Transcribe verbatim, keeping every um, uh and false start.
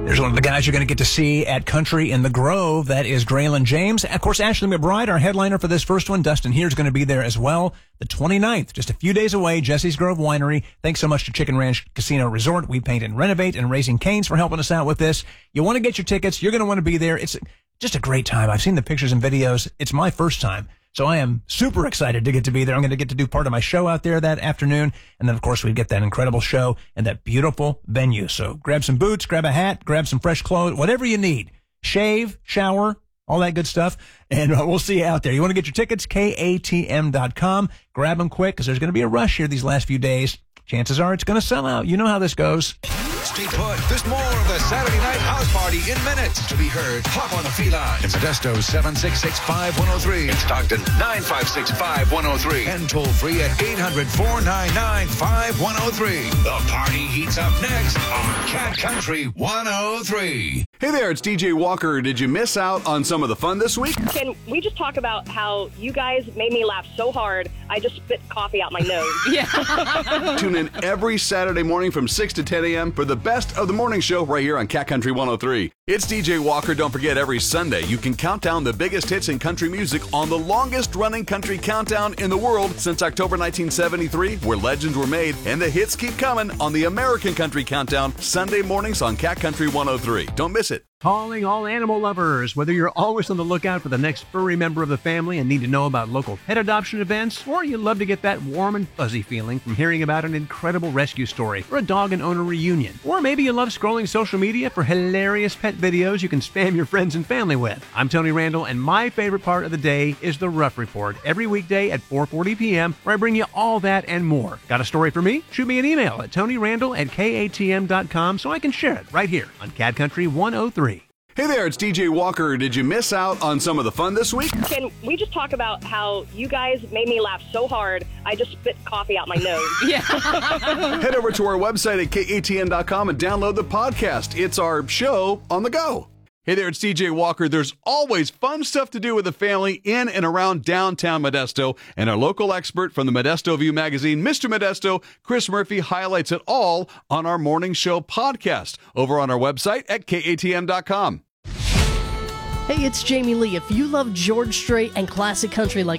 There's one of the guys you're going to get to see at Country in the Grove. That is Graylin James. Of course, Ashley McBride, our headliner for this first one. Dustin here is going to be there as well. The twenty-ninth, just a few days away, Jesse's Grove Winery. Thanks so much to Chicken Ranch Casino Resort, We Paint and Renovate, and Raising Cane's for helping us out with this. You want to get your tickets. You're going to want to be there. It's just a great time. I've seen the pictures and videos. It's my first time. So I am super excited to get to be there. I'm going to get to do part of my show out there that afternoon. And then, of course, we get that incredible show and that beautiful venue. So grab some boots, grab a hat, grab some fresh clothes, whatever you need. Shave, shower, all that good stuff. And uh, we'll see you out there. You want to get your tickets? K A T M dot com. Grab them quick because there's going to be a rush here these last few days. Chances are it's going to sell out. You know how this goes. Stay put. There's more of the Saturday Night House Party in minutes. To be heard, hop on the feline. In Modesto, seven six six, five one oh three. In Stockton, nine five six, five one oh three. And toll free at eight hundred, four nine nine, five one oh three. The party heats up next on Cat Country one oh three. Hey there, it's D J Walker. Did you miss out on some of the fun this week? Can we just talk about how you guys made me laugh so hard, I just spit coffee out my nose? Yeah. Tune in every Saturday morning from six to ten a.m. for the best of the morning show right here on Cat Country one oh three. It's D J Walker. Don't forget, every Sunday you can count down the biggest hits in country music on the longest running country countdown in the world since October nineteen seventy-three, where legends were made and the hits keep coming on the American Country Countdown, Sunday mornings on Cat Country one oh three. Don't miss it. Calling all animal lovers. Whether you're always on the lookout for the next furry member of the family and need to know about local pet adoption events, or you love to get that warm and fuzzy feeling from hearing about an incredible rescue story or a dog and owner reunion, or maybe you love scrolling social media for hilarious pet videos you can spam your friends and family with. I'm Tony Randall, and my favorite part of the day is the Rough Report, every weekday at four forty p.m., where I bring you all that and more. Got a story for me? Shoot me an email at tonyrandall at K A T M dot com so I can share it right here on Cat Country one oh three. Hey there, it's D J Walker. Did you miss out on some of the fun this week? Can we just talk about how you guys made me laugh so hard, I just spit coffee out my nose? Yeah. Head over to our website at K A T M dot com and download the podcast. It's our show on the go. Hey there, it's D J Walker. There's always fun stuff to do with the family in and around downtown Modesto, and our local expert from the Modesto View magazine, Mister Modesto, Chris Murphy, highlights it all on our morning show podcast over on our website at K A T M dot com. Hey, it's Jamie Lee. If you love George Strait and classic country like